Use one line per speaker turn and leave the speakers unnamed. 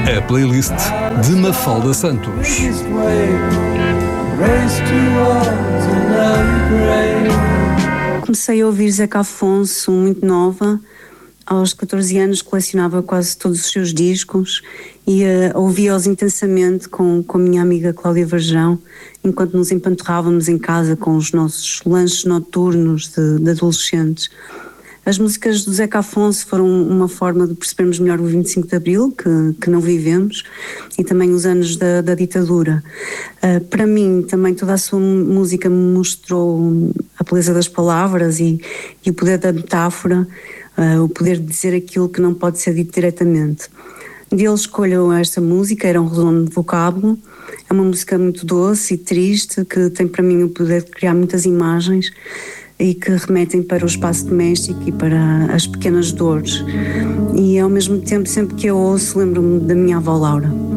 A playlist de Mafalda Santos.
Comecei a ouvir Zeca Afonso muito nova. Aos 14 anos colecionava quase todos os seus discos e ouvia-os intensamente com a minha amiga Cláudia Varjão, enquanto nos empanturrávamos em casa com os nossos lanches noturnos de adolescentes. As músicas do Zeca Afonso foram uma forma de percebermos melhor o 25 de Abril, que não vivemos, e também os anos da ditadura. Para mim, também toda a sua música me mostrou a beleza das palavras e o poder da metáfora, o poder de dizer aquilo que não pode ser dito diretamente. Dele escolho esta música, Era um Redondo de Vocábulo. É uma música muito doce e triste, que tem para mim o poder de criar muitas imagens e que remetem para o espaço doméstico e para as pequenas dores. E ao mesmo tempo, sempre que eu ouço, lembro-me da minha avó Laura.